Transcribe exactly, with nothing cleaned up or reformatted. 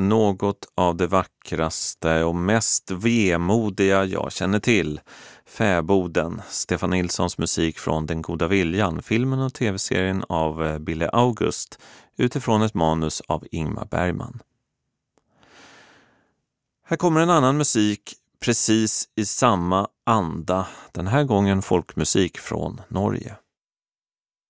något av det vackraste och mest vemodiga jag känner till. Fäboden, Stefan Nilssons musik från Den goda viljan, filmen och tv-serien av Bille August utifrån ett manus av Ingmar Bergman. Här kommer en annan musik precis i samma anda, den här gången folkmusik från Norge.